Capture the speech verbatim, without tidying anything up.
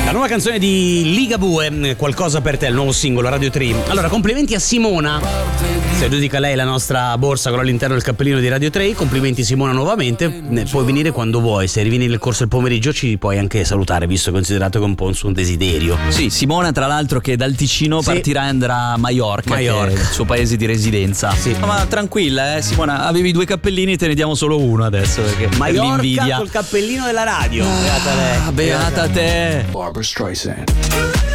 La nuova canzone di Ligabue, Qualcosa per te, il nuovo singolo Radio tre. Allora, complimenti a Simona, se dedica lei la nostra borsa con all'interno del cappellino di Radio tre. Complimenti Simona nuovamente, puoi venire quando vuoi, se rivieni nel corso del pomeriggio ci puoi anche salutare, visto e considerato che è un po' un suo desiderio. Sì, Simona tra l'altro che dal Ticino sì. partirà e andrà a Maiorca, Maiorca, che è il suo paese di residenza. Sì. No, ma tranquilla, eh Simona, avevi due cappellini, te ne diamo solo uno adesso perché Maiorca per l'invidia. Col cappellino della radio. Ah, beata lei. Beata te. Barbra Streisand.